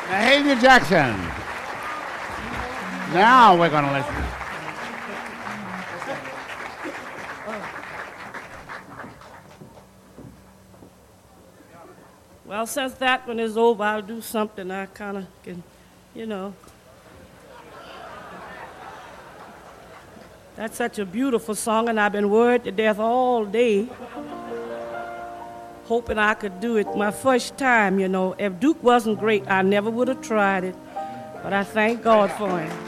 Mahalia Jackson. Now we're going to listen. Well, since that one is over, I'll do something I kind of can, you know. That's such a beautiful song, and I've been worried to death all day, hoping I could do it my first time, you know. If Duke wasn't great, I never would have tried it, but I thank God for him.